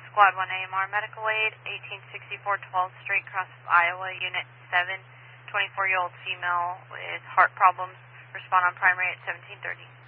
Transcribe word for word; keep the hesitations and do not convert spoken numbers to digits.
Squad one A M R Medical Aid, eighteen sixty-four twelfth Street, Cross Iowa, Unit seven, twenty-four-year-old female with heart problems. Respond on primary at seventeen thirty.